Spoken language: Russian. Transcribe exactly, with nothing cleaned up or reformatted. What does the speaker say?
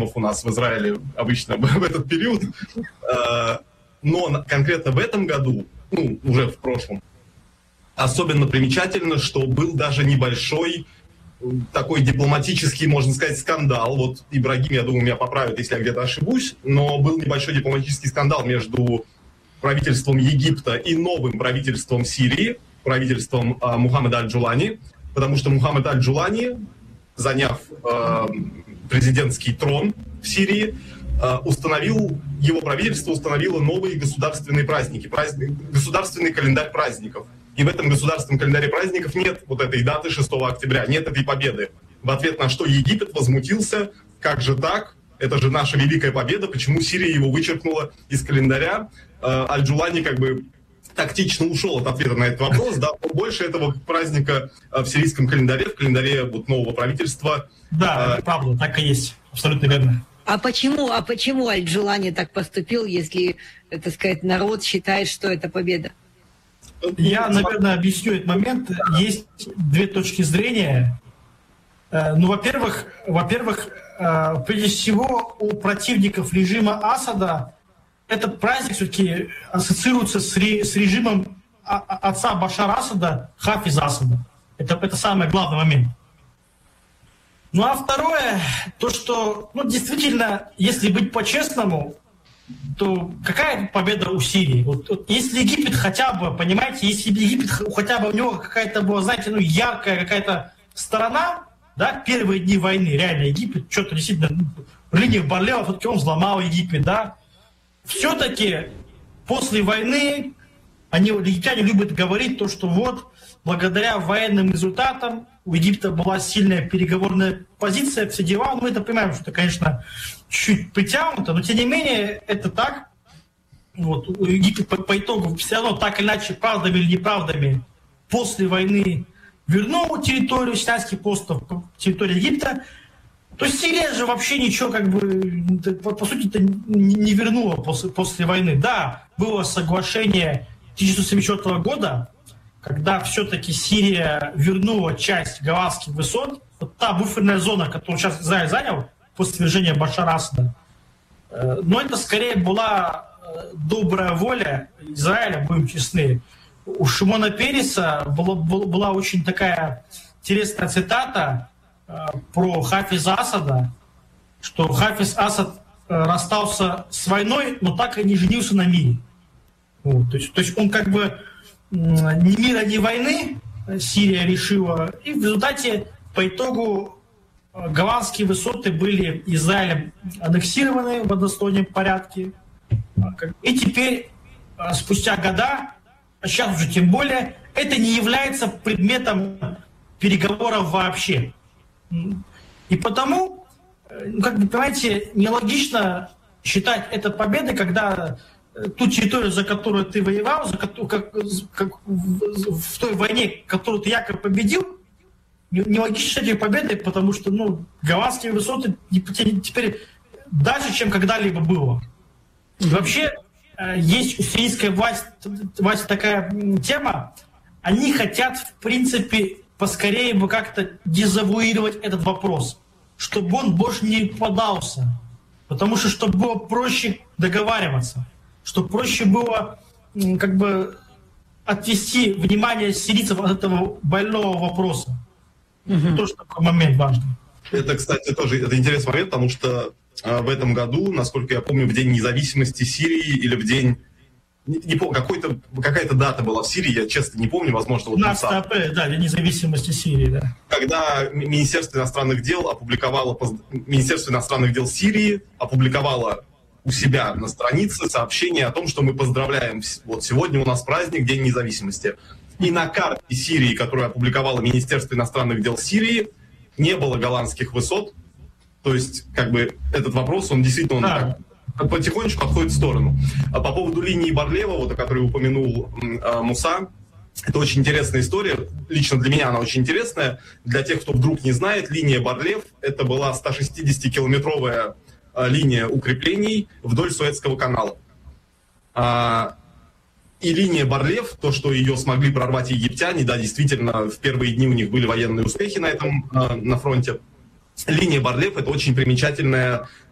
проблемов у нас в Израиле обычно в этот период. Но конкретно в этом году, ну, уже в прошлом, особенно примечательно, что был даже небольшой такой дипломатический, можно сказать, скандал. Вот Ибрагим, я думаю, меня поправит, если я где-то ошибусь, но был небольшой дипломатический скандал между правительством Египта и новым правительством Сирии, правительством э, Мухаммеда Аль-Джулани, потому что Мухаммед Аль-Джулани, заняв э, президентский трон в Сирии, э, установил, его правительство установило новые государственные праздники, праздник, государственный календарь праздников. И в этом государственном календаре праздников нет вот этой даты шестого октября, нет этой победы. В ответ на что Египет возмутился: как же так? Это же наша великая победа, почему Сирия его вычеркнула из календаря? Аль-Джулани как бы тактично ушел от ответа на этот вопрос, да, больше этого праздника в сирийском календаре, в календаре вот нового правительства. Да, а, правда, так и есть, абсолютно верно. А почему, а почему Аль-Джулани так поступил, если, так сказать, народ считает, что это победа? Я, наверное, объясню этот момент. Есть две точки зрения. Ну, во-первых, во-первых, прежде всего, у противников режима Асада этот праздник все-таки ассоциируется с, ре, с режимом отца Башара Асада, Хафиза Асада. Это, это самый главный момент. Ну а второе, то, что, ну, действительно, если быть по-честному, то какая победа у Сирии? Вот, вот если Египет хотя бы, понимаете, если Египет хотя бы у него какая-то была, знаете, ну, яркая какая-то сторона, да, первые дни войны, реально Египет, что-то действительно, ну, линия Барлева, все-таки он взломал Египет, да, все-таки после войны они, египтяне, любят говорить то, что вот благодаря военным результатам у Египта была сильная переговорная позиция, все дела. Мы это понимаем, что это, конечно, чуть-чуть притянуто, но тем не менее это так. Вот, Египет по, по итогу все равно так или иначе, правдами или неправдами, после войны вернул территорию синайских полуостров, территорию Египта. То есть Сирия же вообще ничего, как бы, по, по сути-то не вернула после, после войны. Да, было соглашение тысяча девятьсот семьдесят четвёртого года, когда все-таки Сирия вернула часть Голландских высот, вот та буферная зона, которую сейчас Израиль занял после свержения Башара Асада, но это скорее была добрая воля Израиля, будем честны. У Шимона Переса была, была очень такая интересная цитата про Хафиза Асада, что Хафиз Асад расстался с войной, но так и не женился на мире. Вот, то есть, то есть он как бы ни мира, ни войны Сирия решила, и в результате по итогу голландские высоты были Израилем аннексированы в одностороннем порядке. И теперь, спустя года, а сейчас уже тем более, это не является предметом переговоров вообще. И потому, как бы, понимаете, нелогично считать это победой, когда ту территорию, за которую ты воевал, за которую, как, как в, в той войне, которую ты якобы победил, нелогично считать ее победой, потому что, ну, голландские высоты теперь дальше, чем когда-либо было. И вообще, есть у сирийской власти, власти такая тема, они хотят, в принципе, поскорее бы как-то дезавуировать этот вопрос, чтобы он больше не подался, потому что, чтобы было проще договариваться, чтобы проще было как бы отвести внимание сирийцев от этого больного вопроса. Mm-hmm. Тоже такой момент важный. Это, кстати, тоже это интересный момент, потому что э, в этом году, насколько я помню, в День независимости Сирии или в день... Не, не помню, какой-то, какая-то дата была в Сирии, я честно не помню, возможно... Вот пятнадцатого апреля, да, День независимости Сирии, да. Когда Министерство иностранных дел опубликовало... Министерство иностранных дел Сирии опубликовало у себя на странице сообщение о том, что мы поздравляем, вот сегодня у нас праздник, День независимости. И на карте Сирии, которую опубликовало Министерство иностранных дел Сирии, не было голландских высот. То есть, как бы, этот вопрос, он действительно он да. так, потихонечку отходит в сторону. А по поводу линии Барлева, вот, о которой упомянул э, Муса, это очень интересная история. Лично для меня она очень интересная. Для тех, кто вдруг не знает, линия Барлев — это была сто шестидесятикилометровая э, линия укреплений вдоль Суэцкого канала. А, И линия Барлев, то, что ее смогли прорвать египтяне, да, действительно, в первые дни у них были военные успехи на этом, на фронте. Линия Барлев — это очень примечательная